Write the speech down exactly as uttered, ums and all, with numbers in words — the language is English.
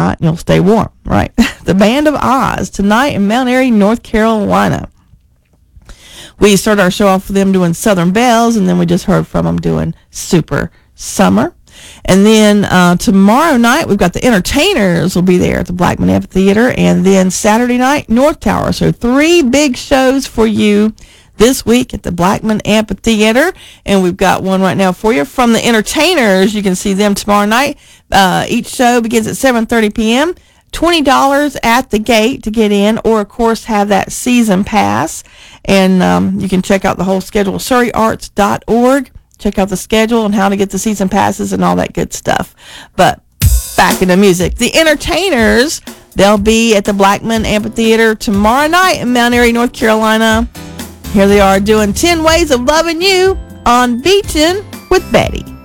hot and you'll stay warm, right? The Band of Oz tonight in Mount Airy, North Carolina. We started our show off with them doing Southern Bells, and then we just heard from them doing Super Summer. And then uh, tomorrow night, we've got the Entertainers will be there at the Blackman Amphitheater. And then Saturday night, North Tower. So three big shows for you this week at the Blackman Amphitheater. And we've got one right now for you from the Entertainers. You can see them tomorrow night. Uh, each show begins at seven thirty p.m. twenty dollars at the gate to get in, or, of course, have that season pass. And um, you can check out the whole schedule, surrey arts dot org. Check out the schedule and how to get the season passes and all that good stuff. But back into music. The Entertainers, they'll be at the Blackman Amphitheater tomorrow night in Mount Airy, North Carolina. Here they are doing ten Ways of Loving You on Beachin' with Betty.